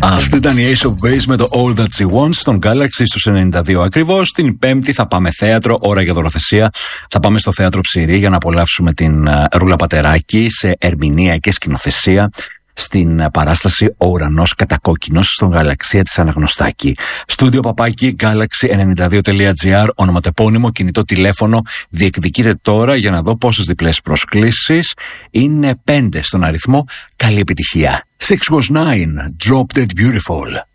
Αυτή ήταν η Ace of Base με το All That She Wants στον Galaxy στους 92 ακριβώς. Την Πέμπτη θα πάμε θέατρο, ώρα για δωροθεσία. Θα πάμε στο θέατρο Ψηρή για να απολαύσουμε την Ρούλα Πατεράκη σε ερμηνεία και σκηνοθεσία στην παράσταση Ο Ουρανός Κατακόκκινος στον Γαλαξία της Αναγνωστάκη. Στούντιο παπάκι galaxy92.gr, ονοματεπώνυμο, κινητό τηλέφωνο. Διεκδικείτε τώρα για να δω πόσες διπλές προσκλήσεις. Είναι 5 στον αριθμό. Καλή επιτυχία. 6 was 9. Drop Dead Beautiful.